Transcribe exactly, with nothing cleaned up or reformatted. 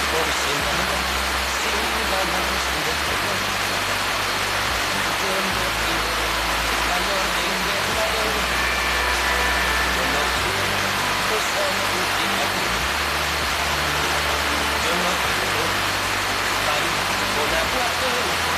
por semanas sin ganas de comer. Yo no quiero calor de invernadero, yo no quiero besar tu cicatriz, yo no quiero parir con aguacero.